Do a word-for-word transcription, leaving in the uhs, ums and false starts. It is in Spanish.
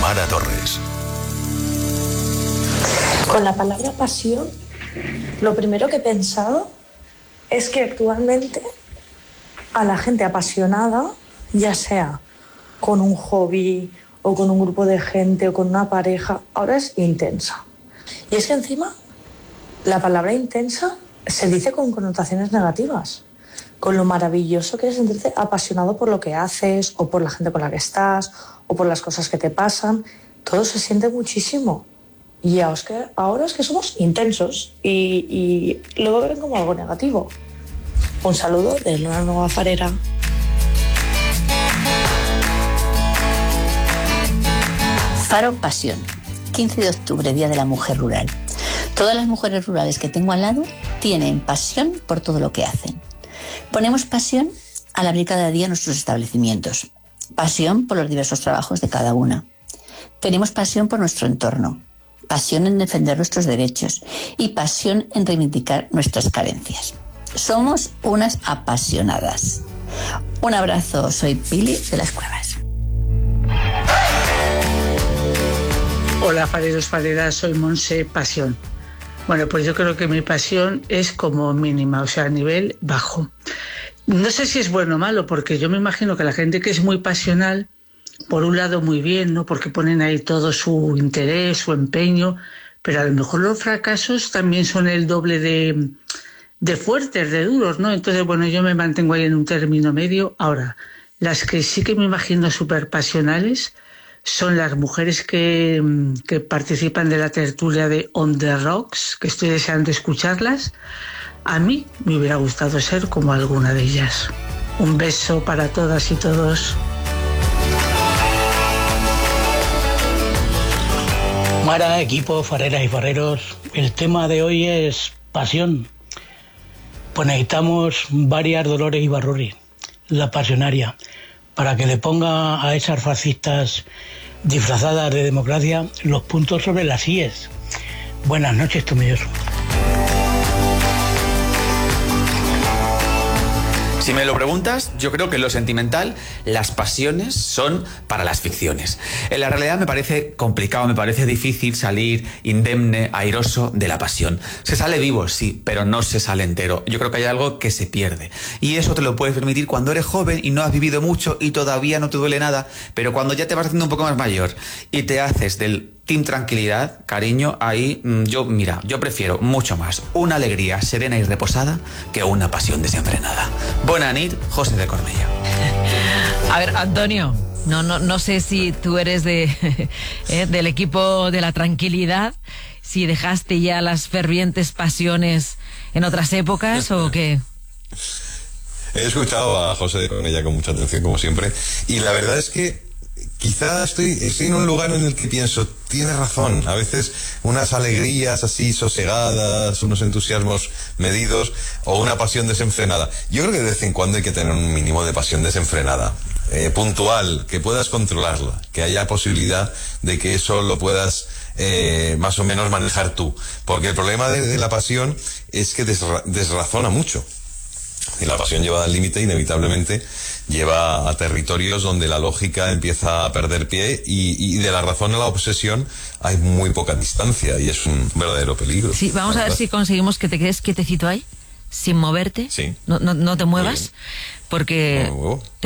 Mara Torres. Con la palabra pasión, lo primero que he pensado es que actualmente a la gente apasionada, ya sea con un hobby o con un grupo de gente o con una pareja, ahora es intensa. Y es que encima la palabra intensa se dice con connotaciones negativas, con lo maravilloso que es sentirte apasionado por lo que haces o por la gente con la que estás o por las cosas que te pasan. Todo se siente muchísimo. Y ahora es que, ahora es que somos intensos y, y luego ven como algo negativo. Un saludo de una nueva farera. Faro Pasión, quince de octubre, Día de la Mujer Rural. Todas las mujeres rurales que tengo al lado tienen pasión por todo lo que hacen. Ponemos pasión al abrir cada día nuestros establecimientos, pasión por los diversos trabajos de cada una. Tenemos pasión por nuestro entorno, pasión en defender nuestros derechos y pasión en reivindicar nuestras carencias. Somos unas apasionadas. Un abrazo, soy Pili de las Cuevas. Hola, fareros, fareras, soy Monse Pasión. Bueno, pues yo creo que mi pasión es como mínima, o sea, a nivel bajo. No sé si es bueno o malo, porque yo me imagino que la gente que es muy pasional, por un lado muy bien, ¿no? Porque ponen ahí todo su interés, su empeño, pero a lo mejor los fracasos también son el doble de, de fuertes, de duros, ¿no? Entonces, bueno, yo me mantengo ahí en un término medio. Ahora, las que sí que me imagino súper pasionales son las mujeres que, que participan de la tertulia de On the Rocks, que estoy deseando escucharlas. A mí me hubiera gustado ser como alguna de ellas. Un beso para todas y todos. Mara, equipo, fareras y fareros, el tema de hoy es pasión. Pues necesitamos varias Dolores Ibarruri, la pasionaria, para que le ponga a esas fascistas disfrazadas de democracia los puntos sobre las íes. Buenas noches, Tomilloso. Si me lo preguntas, yo creo que en lo sentimental las pasiones son para las ficciones. En la realidad me parece complicado, me parece difícil salir indemne, airoso de la pasión. Se sale vivo, sí, pero no se sale entero. Yo creo que hay algo que se pierde. Y eso te lo puedes permitir cuando eres joven y no has vivido mucho y todavía no te duele nada, pero cuando ya te vas haciendo un poco más mayor y te haces del Team Tranquilidad, cariño, ahí yo, mira, yo prefiero mucho más una alegría serena y reposada que una pasión desenfrenada. Buena nit, José de Cornellà. A ver, Antonio, no, no, no sé si tú eres de eh, del equipo de la tranquilidad, si dejaste ya las fervientes pasiones en otras épocas o qué. He escuchado a José de Cornellà con mucha atención, como siempre, y la verdad es que quizá estoy, estoy en un lugar en el que pienso, tiene razón, a veces unas alegrías así sosegadas, unos entusiasmos medidos o una pasión desenfrenada. Yo creo que de vez en cuando hay que tener un mínimo de pasión desenfrenada, eh, puntual, que puedas controlarla, que haya posibilidad de que eso lo puedas eh, más o menos manejar tú. Porque el problema de, de la pasión es que desra- desrazona mucho. Y la pasión llevada al límite inevitablemente lleva a territorios donde la lógica empieza a perder pie y, y de la razón a la obsesión hay muy poca distancia y es un verdadero peligro. Sí, vamos a ver si conseguimos que te quedes quietecito ahí, sin moverte. Sí. No, no, no te muevas, porque... No me muevo.